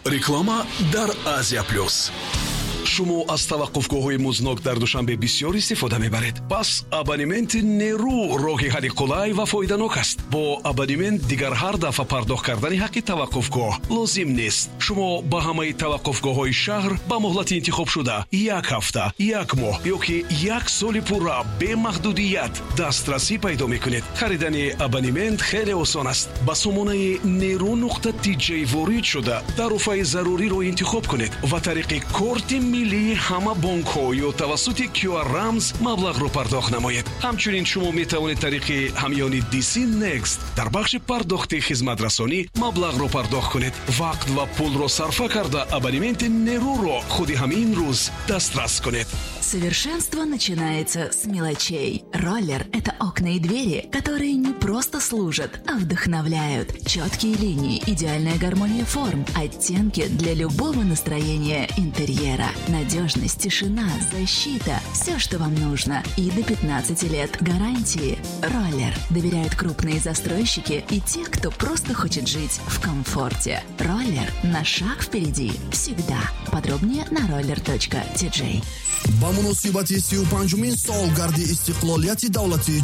реклама дар Азия плюс. шумо аз таваққуфгоҳҳои музнок дар душанбе бисёр истифода мебаред. пас абонементи нерӯ роҳи ҳалли қулай ва фоиданок аст. бо абонемент дигар ҳар дафъа пардохт кардани ҳаққи таваққуфгоҳ лозим нест. шумо ба ҳамаи таваққуфгоҳҳои шаҳр ба муҳлати интихобшуда 1 ҳафта, 1 моҳ ё ки 1 соли пурра бемаҳдудият дастрасӣ пайдо мекунед. харидани абонемент хеле осон аст. ба сомонаи neru.tj ворид шуда тарофаи заруриро интихоб кунед ва тариқи корти миллии ҳама бонкҳо ё тавассути QR рамз маблағро пардохт намоед. ҳамчунин шумо метавонед тариқи ҳамёни DC Next дар бахши пардохти хизматрасонӣ маблағро пардохт кунед. вақт ва пулро сарфа карда абонементи неруро худи ҳамин рӯз дастрас кунед. Совершенство начинается с мелочей. Роллер – это окна и двери, которые не просто служат, а вдохновляют. Четкие линии, идеальная гармония форм, оттенки для любого настроения интерьера. Надежность, тишина, защита – все, что вам нужно. И до 15 лет гарантии. Роллер доверяют крупные застройщики и те, кто просто хочет жить в комфорте. Роллер – на шаг впереди. Всегда. Подробнее на roller.tj. با مناسبت 35مین سالگرد استقلالیت دولتی